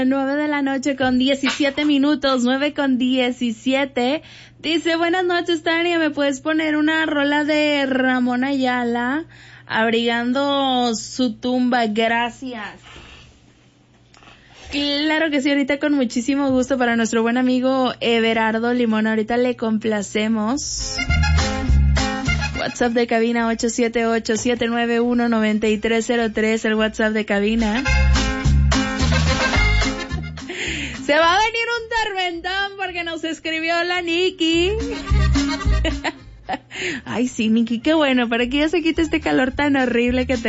9 de la noche con 17 minutos, 9 con 17. Dice, buenas noches, Tania, ¿me puedes poner una rola de Ramón Ayala? Abrigando su tumba, gracias. Claro que sí, ahorita con muchísimo gusto para nuestro buen amigo Everardo Limón. Ahorita le complacemos. WhatsApp de cabina 878-791-9303, el WhatsApp de cabina. Se va a venir un tormentón porque nos escribió la Nikki. Ay, sí, Nikki, qué bueno, para que ya se quite este calor tan horrible que